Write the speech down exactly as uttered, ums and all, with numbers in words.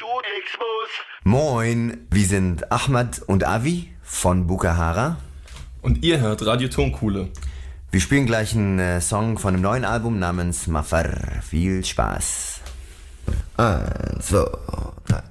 Moin, wir sind Ahmad und Avi von Bukahara. Und ihr hört Radio Tonkuhle. Wir spielen gleich einen äh, Song von einem neuen Album namens Mafar. Viel Spaß. Eins, zwei.